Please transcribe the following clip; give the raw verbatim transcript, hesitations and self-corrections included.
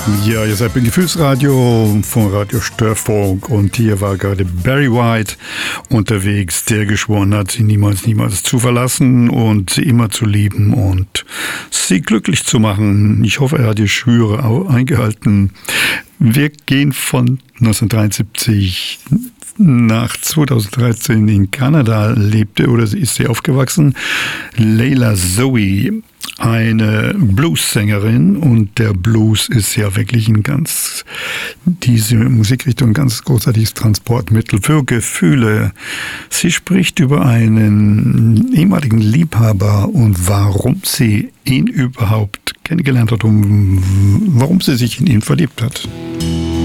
Ja, ihr seid beim Gefühlsradio von Radio Störfunk und hier war gerade Barry White unterwegs, der geschworen hat, sie niemals, niemals zu verlassen und sie immer zu lieben und sie glücklich zu machen. Ich hoffe, er hat die Schwüre auch eingehalten. Wir gehen von neunzehnhundertdreiundsiebzig nach zweitausenddreizehn in Kanada lebte oder ist sie aufgewachsen. Leila Zoe, eine Blues-Sängerin, und der Blues ist ja wirklich ein ganz, diese Musikrichtung ein ganz großartiges Transportmittel für Gefühle. Sie spricht über einen ehemaligen Liebhaber und warum sie ihn überhaupt kennengelernt hat und warum sie sich in ihn verliebt hat.